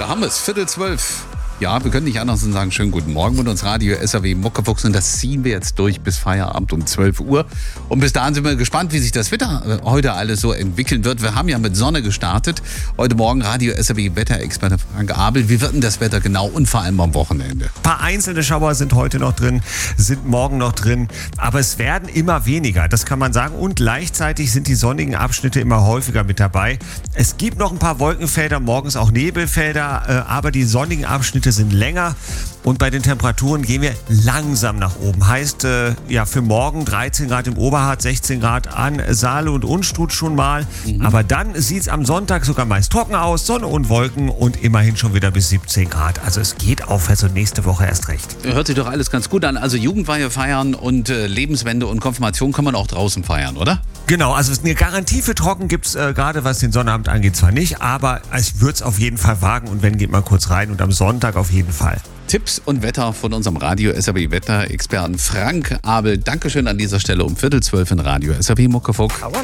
Da haben wir es, 11:45. Ja, wir können nicht anders als sagen, schönen guten Morgen mit uns Radio SAW Muckefuchs und das ziehen wir jetzt durch bis Feierabend um 12 Uhr. Und bis dahin sind wir gespannt, wie sich das Wetter heute alles so entwickeln wird. Wir haben ja mit Sonne gestartet. Heute Morgen Radio SAW Wetterexperte Frank Abel. Wie wird denn das Wetter genau und vor allem am Wochenende? Ein paar einzelne Schauer sind heute noch drin, sind morgen noch drin, aber es werden immer weniger, das kann man sagen. Und gleichzeitig sind die sonnigen Abschnitte immer häufiger mit dabei. Es gibt noch ein paar Wolkenfelder, morgens auch Nebelfelder, aber die sonnigen Abschnitte sind länger und bei den Temperaturen gehen wir langsam nach oben. Heißt, für morgen 13 Grad im Oberharz, 16 Grad an Saale und Unstrut schon mal. Aber dann sieht es am Sonntag sogar meist trocken aus, Sonne und Wolken und immerhin schon wieder bis 17 Grad. Also es geht aufwärts und nächste Woche erst recht. Hört sich doch alles ganz gut an. Also Jugendweihe feiern und Lebenswende und Konfirmation kann man auch draußen feiern, oder? Genau, also eine Garantie für trocken gibt es gerade, was den Sonnabend angeht, zwar nicht, aber ich würde es auf jeden Fall wagen und wenn, geht mal kurz rein und am Sonntag auf jeden Fall. Tipps und Wetter von unserem Radio SAW Wetterexperten Frank Abel. Dankeschön an dieser Stelle um 11:45 in Radio SAW Muckefuchs.